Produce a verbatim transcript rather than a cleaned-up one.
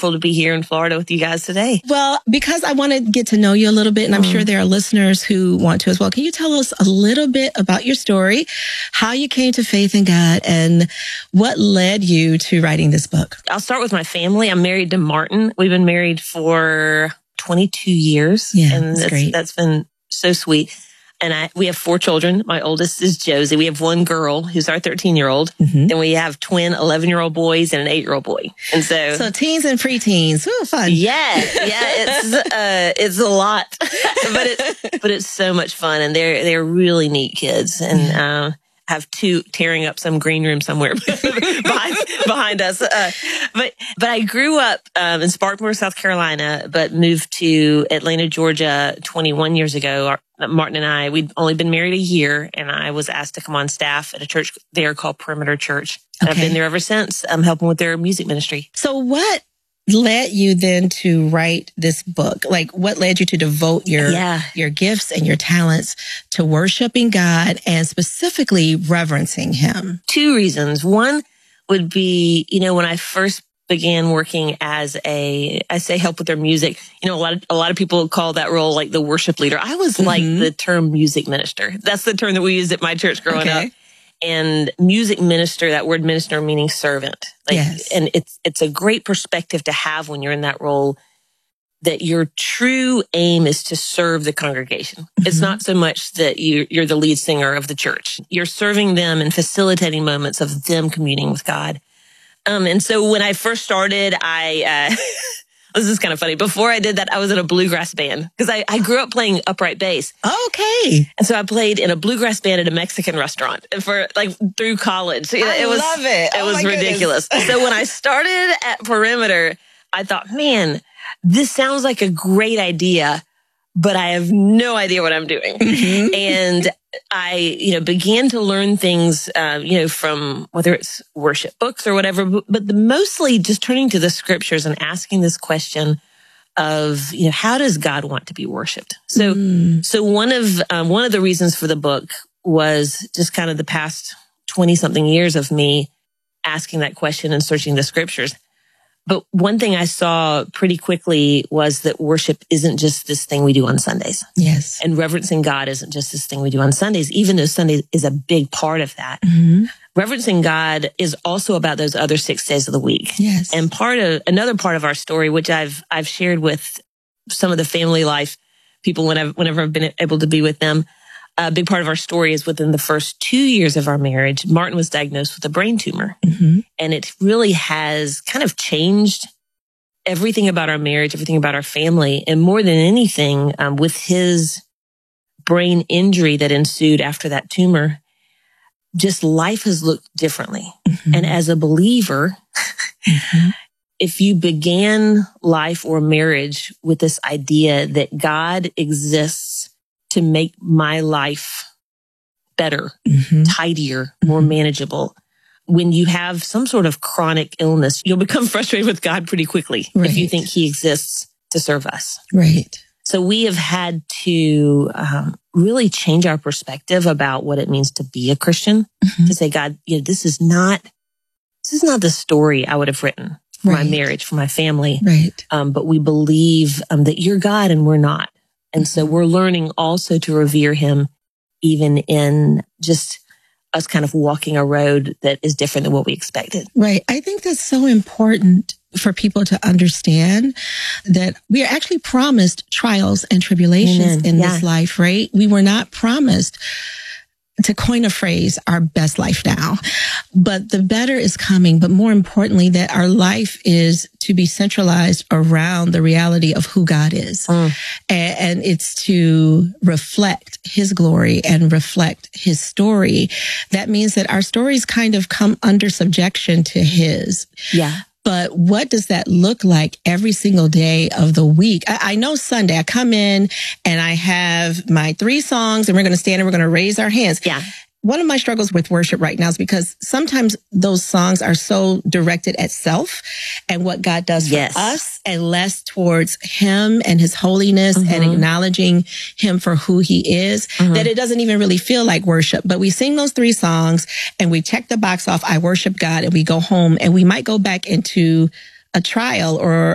wonderful to be here in Florida with you guys today. Well, because I want to get to know you a little bit, and I'm mm. sure there are listeners who want to as well. Can you tell us a little bit about your story, how you came to faith in God, and what led you to writing this book? I'll start with my family. I'm married to Martin. We've been married for twenty-two years. Yeah, and that's, that's great. That's been so sweet. And I, we have four children. My oldest is Josie. We have one girl who's our thirteen-year-old. Mm-hmm. Then we have twin eleven-year-old boys and an eight-year-old boy. And so, so teens and preteens, ooh, fun. Yeah, yeah, it's uh, it's a lot, but it's but it's so much fun, and they're they're really neat kids, and uh, have two tearing up some green room somewhere behind behind us. Uh, but but I grew up um, in Spartanburg, South Carolina, but moved to Atlanta, Georgia, twenty-one years ago. Our, Martin and I, we'd only been married a year, and I was asked to come on staff at a church there called Perimeter Church. And okay. I've been there ever since. I'm helping with their music ministry. So what led you then to write this book? Like, what led you to devote your yeah. your gifts and your talents to worshiping God and specifically reverencing Him? Two reasons. One would be, you know, when I first began working as a, I say help with their music. You know, a lot of, a lot of people call that role like the worship leader. I was mm-hmm. like the term music minister. That's the term that we used at my church growing okay. up. And music minister, that word minister meaning servant. Like, yes. And it's, it's a great perspective to have when you're in that role, that your true aim is to serve the congregation. Mm-hmm. It's not so much that you, you're the lead singer of the church. You're serving them and facilitating moments of them communing with God. Um, and so when I first started, I, uh, this is kind of funny. Before I did that, I was in a bluegrass band because I, I grew up playing upright bass. Okay. And so I played in a bluegrass band at a Mexican restaurant for like through college. I it was, love it. It oh was ridiculous. So when I started at Perimeter, I thought, man, this sounds like a great idea, but I have no idea what I'm doing. Mm-hmm. And I, you know, began to learn things, uh, you know, from whether it's worship books or whatever, but, but the, mostly just turning to the scriptures and asking this question of, you know, how does God want to be worshiped? So, mm. so one of, um, one of the reasons for the book was just kind of the past twenty something years of me asking that question and searching the scriptures. But one thing I saw pretty quickly was that worship isn't just this thing we do on Sundays. Yes. And reverencing God isn't just this thing we do on Sundays, even though Sunday is a big part of that. Mm-hmm. Reverencing God is also about those other six days of the week. Yes. And part of, another part of our story, which I've, I've shared with some of the family life people when I've, whenever I've been able to be with them, a big part of our story is within the first two years of our marriage, Martin was diagnosed with a brain tumor. Mm-hmm. And it really has kind of changed everything about our marriage, everything about our family. And more than anything, um, with his brain injury that ensued after that tumor, just life has looked differently. Mm-hmm. And as a believer, mm-hmm. if you began life or marriage with this idea that God exists to make my life better, mm-hmm. tidier, more mm-hmm. manageable. When you have some sort of chronic illness, you'll become frustrated with God pretty quickly right. if you think He exists to serve us. Right. So we have had to um, really change our perspective about what it means to be a Christian. Mm-hmm. To say, God, you know, this is not this is not the story I would have written for right. my marriage, for my family. Right. Um, but we believe um, that you're God and we're not. And so we're learning also to revere Him, even in just us kind of walking a road that is different than what we expected. Right. I think that's so important for people to understand that we are actually promised trials and tribulations Amen. in Yeah. this life, right? We were not promised, to coin a phrase, our best life now, but the better is coming. But more importantly, that our life is to be centralized around the reality of who God is. Mm. And, and it's to reflect His glory and reflect His story. That means that our stories kind of come under subjection to His. Yeah. But what does that look like every single day of the week? I, I know Sunday, I come in and I have my three songs and we're going to stand and we're going to raise our hands. Yeah. One of my struggles with worship right now is because sometimes those songs are so directed at self and what God does for yes. us and less towards Him and His holiness mm-hmm. and acknowledging Him for who He is, mm-hmm. that it doesn't even really feel like worship. But we sing those three songs and we check the box off, I worship God, and we go home and we might go back into a trial or